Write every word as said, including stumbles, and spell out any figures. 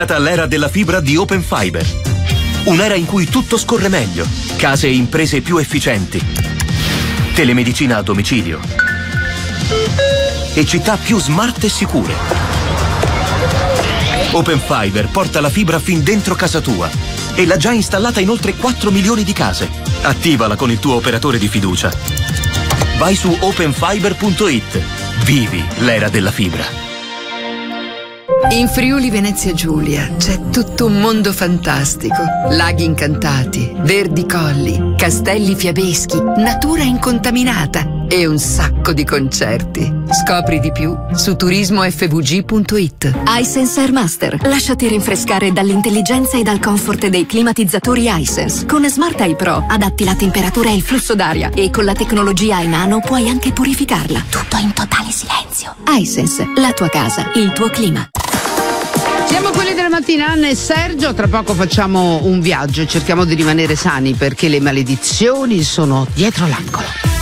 L'era della fibra di Open Fiber. Un'era in cui tutto scorre meglio. Case e imprese più efficienti. Telemedicina a domicilio. E città più smart e sicure. Open Fiber porta la fibra fin dentro casa tua e l'ha già installata in oltre quattro milioni di case. Attivala con il tuo operatore di fiducia. Vai su open fiber punto it. Vivi l'era della fibra. In Friuli Venezia Giulia c'è tutto un mondo fantastico. Laghi incantati, verdi colli, castelli fiabeschi, natura incontaminata e un sacco di concerti. Scopri di più su turismo effe vu gi punto it. iSense Air Master. Lasciati rinfrescare dall'intelligenza e dal comfort dei climatizzatori iSense. Con Smart Eye Pro adatti la temperatura e il flusso d'aria e con la tecnologia iNano puoi anche purificarla. Tutto in totale silenzio. iSense, la tua casa, il tuo clima. Siamo quelli della mattina, Anna e Sergio. Tra poco facciamo un viaggio e cerchiamo di rimanere sani perché le maledizioni sono dietro l'angolo.